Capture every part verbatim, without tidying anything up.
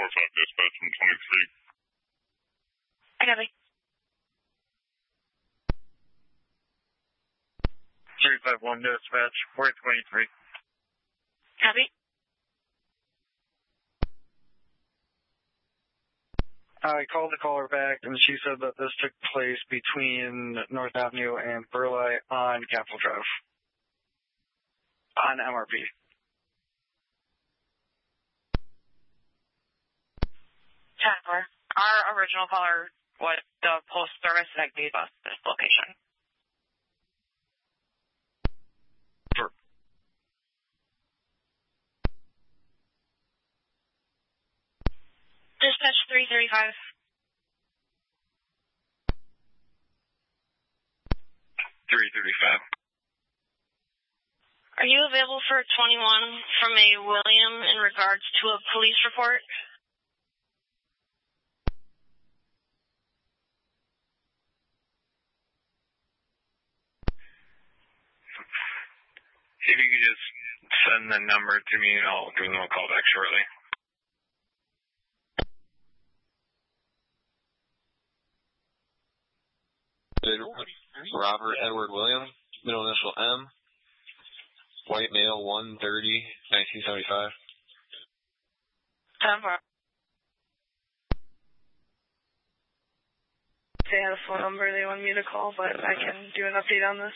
four five dispatch from twenty-three. I copy. three five one dispatch, four twenty-three. Copy. I called the caller back, and she said that this took place between North Avenue and Burleigh on Capitol Drive. On M R P. ten four. Our original caller, what the post service that gave us this location. Sure. Dispatch three thirty-five. three thirty-five. Are you available for twenty-one from a William in regards to a police report? If you could just send the number to me, and I'll give them a call back shortly. Robert Edward Williams, middle initial M, white male, one thirty, nineteen seventy-five. ten four. They have a phone number they want me to call, but I can do an update on this.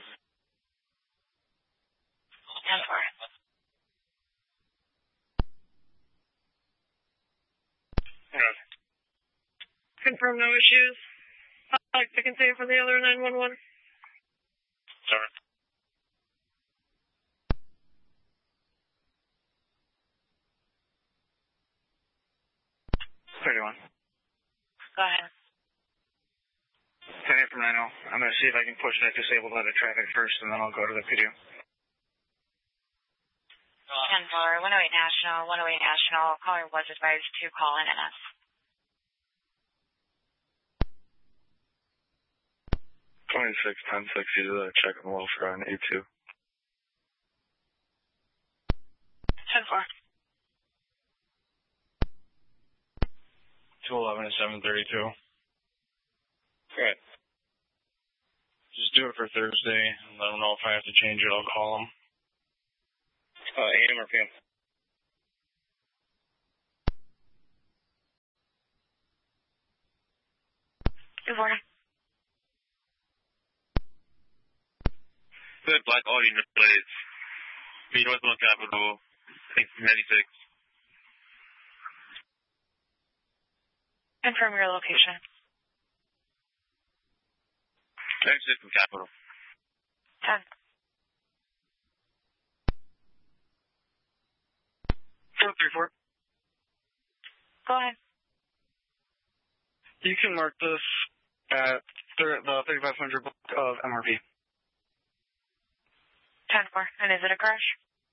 ten four. Yes. Confirm no issues. I can say for the other nine one one. Sorry. thirty-one. Go ahead. ten eight from nine oh. I'm going to see if I can push that disabled out of traffic first, and then I'll go to the P D O. ten four, one oh eight National, one oh eight National. Caller was advised to call in N S. twenty-six ten sixty to check on welfare on A two. ten four. two eleven to seven thirty-two. Great. Just do it for Thursday, and let them know if I have to change it, I'll call them. Uh, A M or P M? Good morning. Good, black Audi plates. Be Northbound Capitol, ninety-six. Confirm your location. ninety-six from Capitol. ten. four three four. Go ahead. You can mark this at thir- the thirty-five hundred block of M R P. ten four. And is it a crash?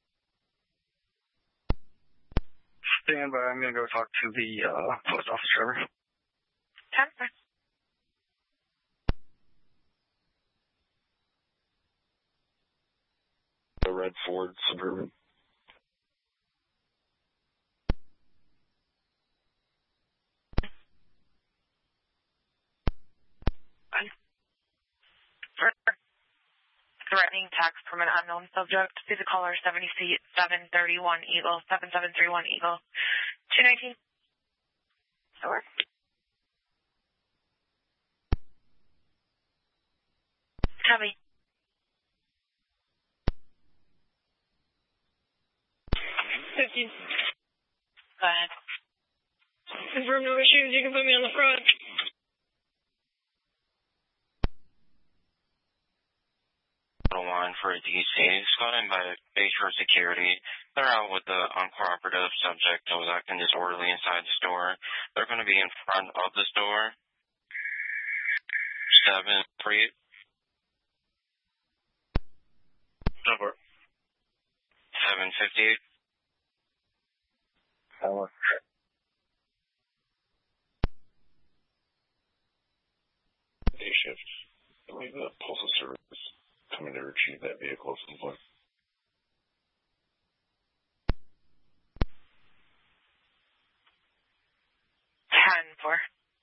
Stand by. I'm going to go talk to the uh, post office driver. ten four. The red Ford Suburban. Threatening text from an unknown subject. See the caller seventy seven thirty-one Eagle, seven seven three one Eagle, two nineteen. That work. Copy. fifteen. Go ahead. Confirm no issues. You can put me on the front. Line for a D C. Got in by Bayshore Security. They're out with the uncooperative subject that was acting disorderly inside the store. They're going to be in front of the store. seven three. Over. seven fifty-eight. Hello. Day shift. I believe the postal service coming to retrieve that vehicle at some point. ten four.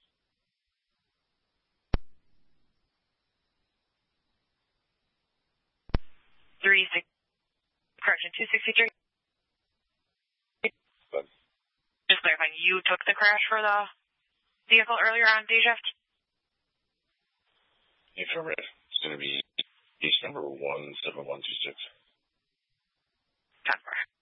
Three six. Correction, two sixty-three. Just clarifying, you took the crash for the vehicle earlier on day shift? Affirmative. It's going to be case number one seven one two six. ten four.